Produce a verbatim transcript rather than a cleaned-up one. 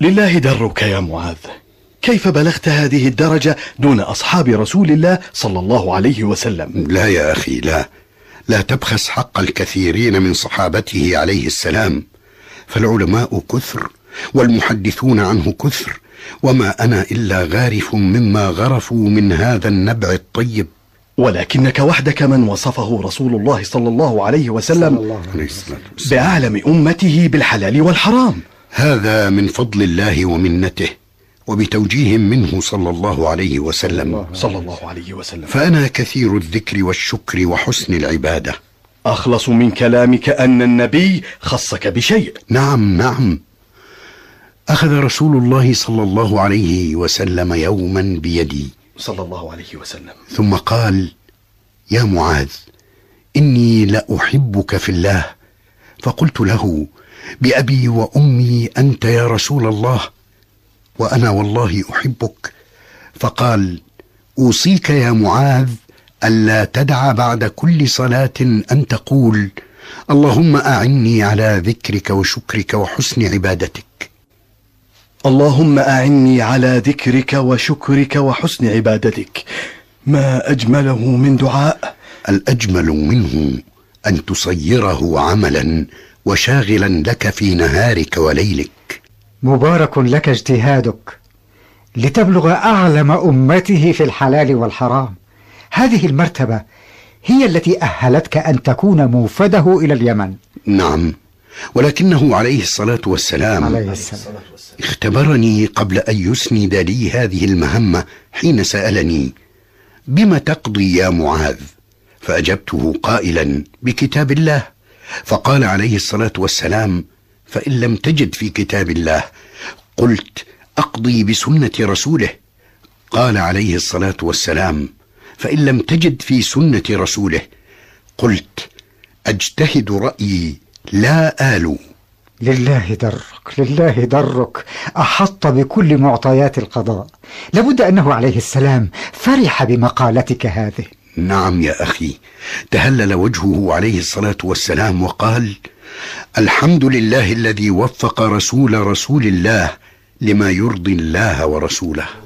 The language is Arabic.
لله درك يا معاذ، كيف بلغت هذه الدرجة دون أصحاب رسول الله صلى الله عليه وسلم؟ لا يا أخي، لا لا تبخس حق الكثيرين من صحابته عليه السلام، فالعلماء كثر والمحدثون عنه كثر، وما أنا إلا غارف مما غرفوا من هذا النبع الطيب. ولكنك وحدك من وصفه رسول الله صلى الله عليه وسلم بأعلم أمته بالحلال والحرام. هذا من فضل الله ومنته، وبتوجيه منه صلى الله عليه وسلم صلى الله عليه وسلم. فأنا كثير الذكر والشكر وحسن العبادة. أخلص من كلامك أن النبي خصك بشيء. نعم نعم، أخذ رسول الله صلى الله عليه وسلم يوما بيدي صلى الله عليه وسلم، ثم قال: يا معاذ، إني لأحبك في الله. فقلت له: بأبي وأمي أنت يا رسول الله، وأنا والله أحبك. فقال: أوصيك يا معاذ ألا تدع بعد كل صلاة أن تقول: اللهم أعني على ذكرك وشكرك وحسن عبادتك. اللهم أعني على ذكرك وشكرك وحسن عبادتك. ما أجمله من دعاء. الأجمل منه أن تصيره عملا وشاغلا لك في نهارك وليلك. مبارك لك اجتهادك لتبلغ أعلم أمته في الحلال والحرام. هذه المرتبة هي التي أهلتك أن تكون موفده إلى اليمن. نعم، ولكنه عليه الصلاة والسلام, عليه السلام اختبرني قبل أن يسند لي هذه المهمة حين سألني: بما تقضي يا معاذ؟ فأجبته قائلا: بكتاب الله. فقال عليه الصلاة والسلام: فإن لم تجد في كتاب الله؟ قلت: أقضي بسنة رسوله. قال عليه الصلاة والسلام: فإن لم تجد في سنة رسوله؟ قلت: أجتهد رأيي لا آلو. لله درك، لله درك، أحط بكل معطيات القضاء. لابد أنه عليه السلام فرح بمقالتك هذه. نعم يا أخي، تهلل وجهه عليه الصلاة والسلام وقال: الحمد لله الذي وفق رسول رسول الله لما يرضي الله ورسوله.